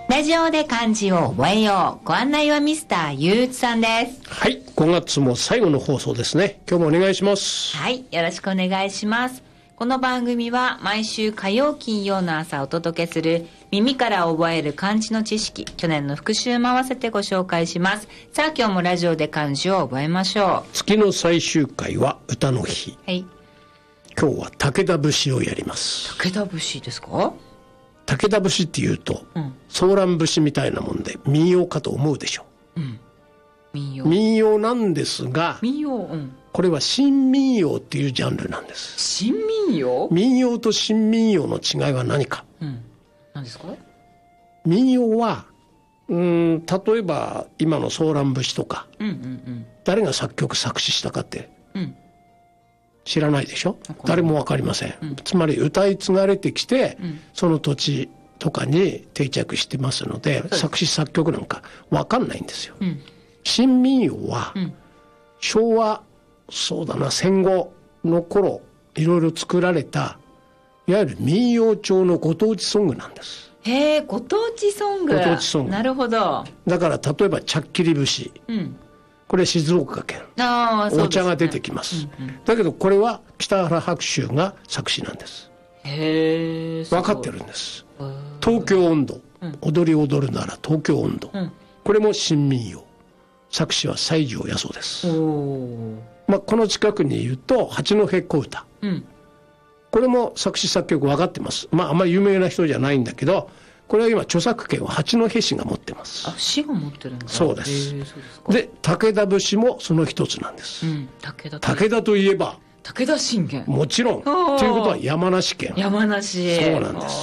ラジオで漢字を覚えよう。ご案内はミスターゆういちさんです。 はい、5月も最後の放送ですね。今日もお願いします。 はい、よろしくお願いします。この番組は毎週火曜金曜の朝お届けする耳から覚える漢字の知識、去年の復習も合わせてご紹介します。さあ今日もラジオで漢字を覚えましょう。 月の最終回は歌の日。 はい。 今日は武田節をやります。 武田節ですか？ 武田節っていうと、ソーラン節みたいなもんで民謡かと思うでしょ。民謡なんですが、これは新民謡っていうジャンルなんです。 新民謡？ 民謡と新民謡の違いは何か。 何ですか？ 民謡は例えば今のソーラン節とか、誰が作曲作詞したかって、知らないでしょ。誰も分かりません。つまり歌い継がれてきて、その土地とかに定着してますので、作詞作曲なんか分かんないんですよ。新民謡は、昭和そうだな戦後の頃いろいろ作られたいわゆる民謡調のご当地ソングなんです。 へえ、ご当地ソング。 ご当地ソング。 なるほど。 だから例えばちゃっきり節、これ静岡県、お茶が出てきます。だけどこれは北原白秋が作詞なんです。 へえ、 分かってるんです。東京音頭、踊り踊るなら東京音頭、これも新民謡、作詞は西条八十です。この近くに言うと八戸小唄、これも作詞作曲分かってます。あんまり有名な人じゃないんだけど、これは今著作権は八戸市が持ってます。 市が持ってるんだ。 そうです。で武田節もその一つなんです。武田といえば武田信玄、 もちろん。ということは山梨県。 山梨。 そうなんです。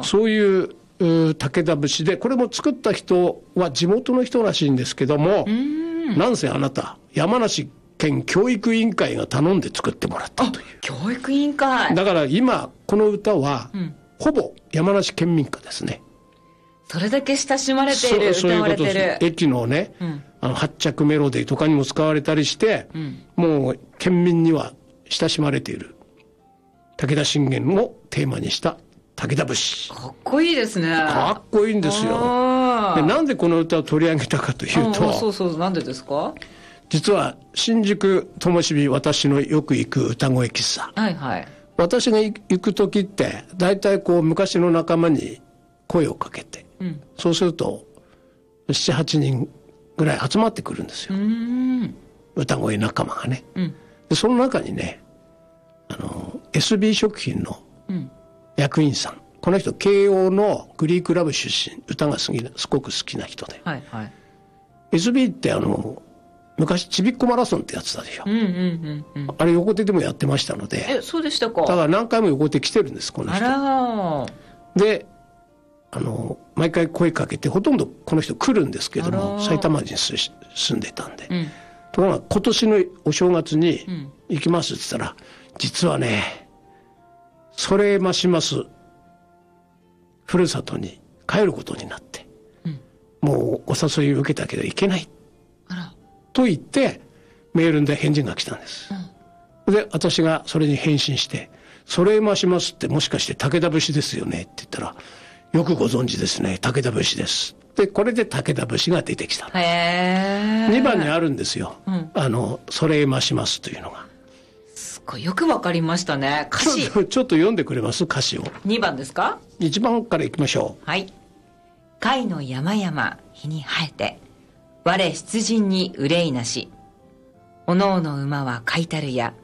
そういう武田節で、これも作った人は地元の人らしいんですけども、なんせあなた山梨県教育委員会が頼んで作ってもらったという。 教育委員会だから今この歌は、ほぼ山梨県民歌ですね。 それだけ親しまれている、歌われている。 駅のね、発着メロディーとかにも使われたりして、もう県民には親しまれている武田信玄をテーマにした武田節。 かっこいいですね。 かっこいいんですよ。でなんでこの歌を取り上げたかというと、 なんでですか？ 実は新宿灯火、私のよく行く歌声喫茶、私が行く時って大体こう昔の仲間に声をかけて、そうすると 7,8 人ぐらい集まってくるんですよ、歌声仲間がね、でその中にねSB 食品の役員さん、この人慶応のグリークラブ出身、歌がすごく好きな人で、SB って昔ちびっこマラソンってやつだでしょ、あれ横手でもやってましたので。 そうでしたか。 だから何回も横手来てるんです、この人。で毎回声かけて、ほとんどこの人来るんですけども、埼玉に住んでたんで、ところが今年のお正月に行きますって言ったら、実はねそれますますふるさとに帰ることになって、もうお誘い受けたけど行けないと言ってメールで返事が来たんです、で私がそれに返信して、それましますってもしかして武田節ですよねって言ったら、よくご存知ですね、武田節です。でこれで武田節が出てきた。2番にあるんですよ、それましますというのが。 すごいよくわかりましたね。歌詞ちょっと読んでくれます？歌詞を。 2番ですか ？1番からいきましょう。 はい。甲斐の山々日に生えて、我出陣に憂いなし。おのおの馬は飼いたるや、